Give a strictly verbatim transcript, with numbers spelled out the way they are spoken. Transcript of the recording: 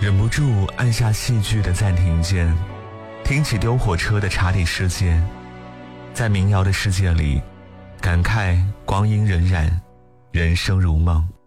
忍不住按下戏剧的暂停键，听起丢火车的查理事件，在民谣的世界里感慨光阴荏苒，人生如梦。